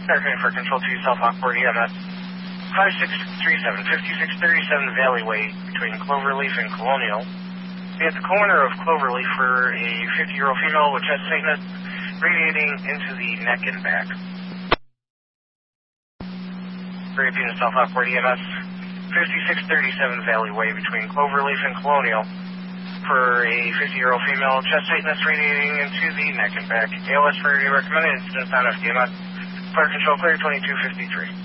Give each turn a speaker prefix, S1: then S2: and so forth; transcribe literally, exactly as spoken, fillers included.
S1: American for Control two, South Lockport, E M S. five six three seven, fifty-six thirty-seven Valley Way between Cloverleaf and Colonial. Be at the corner of Cloverleaf for a fifty-year-old female with chest tightness radiating into the neck and back. Great Phoenix, South Lockport, E M S. fifty-six thirty-seven Valley Way between Cloverleaf and Colonial for a fifty-year-old female chest tightness radiating into the neck and back. A L S priority recommended. Incident on F D M S. Fire control clear, twenty-two fifty-three.